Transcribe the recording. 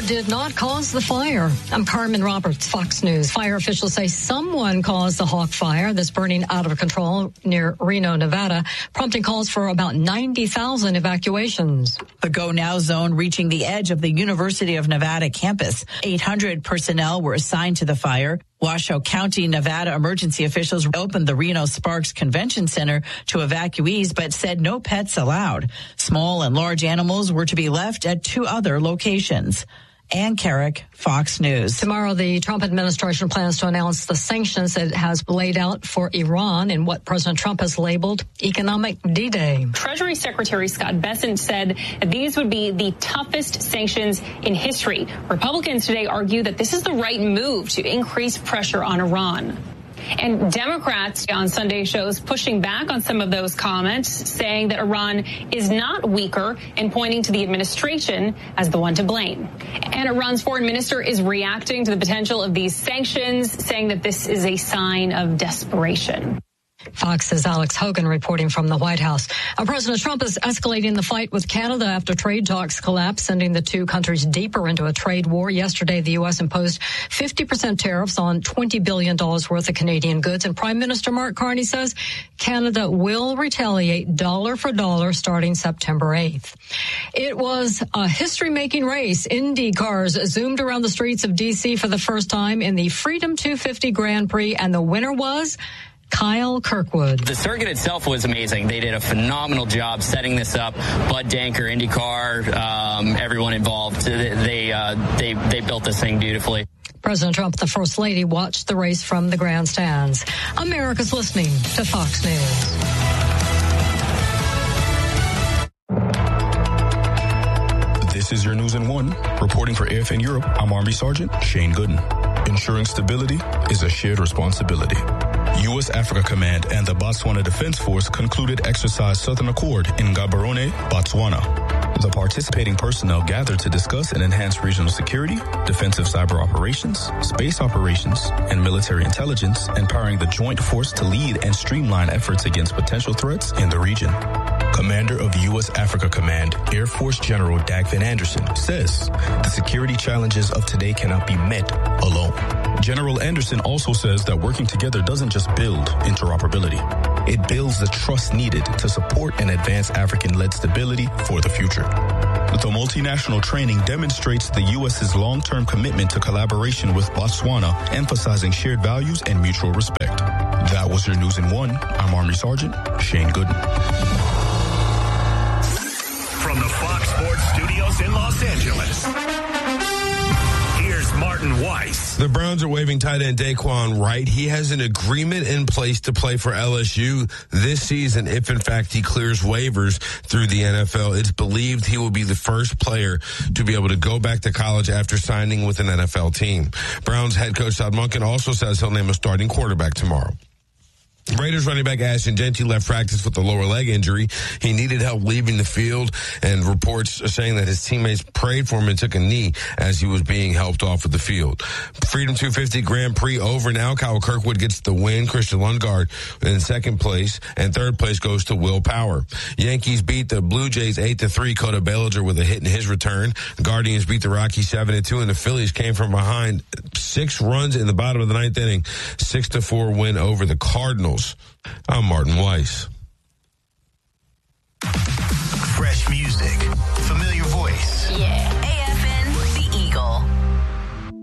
did not cause the fire. I'm Carmen Roberts, Fox News. Fire officials say someone caused the Hawk Fire that's burning out of control near Reno, Nevada, prompting calls for about 90,000 evacuations. The Go Now zone reaching the edge of the University of Nevada campus. 800 personnel were assigned to the fire. Washoe County, Nevada emergency officials opened the Reno Sparks Convention Center to evacuees, but said no pets allowed. Small and large animals were to be left at 2 other locations. Ann Carrick, Fox News. Tomorrow, the Trump administration plans to announce the sanctions it has laid out for Iran in what President Trump has labeled economic D-Day. Treasury Secretary Scott Bessent said that these would be the toughest sanctions in history. Republicans today argue that this is the right move to increase pressure on Iran. And Democrats on Sunday shows pushing back on some of those comments, saying that Iran is not weaker and pointing to the administration as the one to blame. And Iran's foreign minister is reacting to the potential of these sanctions, saying that this is a sign of desperation. Fox's Alex Hogan reporting from the White House. President Trump is escalating the fight with Canada after trade talks collapsed, sending the two countries deeper into a trade war. Yesterday, the U.S. imposed 50% tariffs on $20 billion worth of Canadian goods. And Prime Minister Mark Carney says Canada will retaliate dollar for dollar starting September 8th. It was a history-making race. Indy cars zoomed around the streets of D.C. for the first time in the Freedom 250 Grand Prix, and the winner was Kyle Kirkwood. The circuit itself was amazing. They did a phenomenal job setting this up. Bud Danker, IndyCar, everyone involved. They built this thing beautifully. President Trump, the First Lady, watched the race from the grandstands. America's listening to Fox News. This is your News in One. Reporting for AFN Europe, I'm Army Sergeant Shane Gooden. Ensuring stability is a shared responsibility. U.S. Africa Command and the Botswana Defense Force concluded Exercise Southern Accord in Gaborone, Botswana. The participating personnel gathered to discuss and enhance regional security, defensive cyber operations, space operations, and military intelligence, empowering the joint force to lead and streamline efforts against potential threats in the region. Commander of U.S. Africa Command, Air Force General Dag Van Anderson, says the security challenges of today cannot be met alone. General Anderson also says that working together doesn't just build interoperability. It builds the trust needed to support and advance African-led stability for the future. The multinational training demonstrates the U.S.'s long-term commitment to collaboration with Botswana, emphasizing shared values and mutual respect. That was your News in One. I'm Army Sergeant Shane Gooden. From the Fox Sports Studios in Los Angeles, here's Martin Weiss. The Browns are waiving tight end Daquan Wright. He has an agreement in place to play for LSU this season if, in fact, he clears waivers through the NFL. It's believed he will be the first player to be able to go back to college after signing with an NFL team. Browns head coach Todd Monken also says he'll name a starting quarterback tomorrow. Raiders running back Ashton Jeanty left practice with a lower leg injury. He needed help leaving the field, and reports are saying that his teammates prayed for him and took a knee as he was being helped off of the field. Freedom 250 Grand Prix over now. Kyle Kirkwood gets the win. Christian Lundgaard in second place, and third place goes to Will Power. Yankees beat the Blue Jays 8-3. Coda Bellinger with a hit in his return. Guardians beat the Rockies 7-2, and the Phillies came from behind 6 runs in the bottom of the 9th inning. 6-4 win over the Cardinals. I'm Martin Weiss. Fresh music.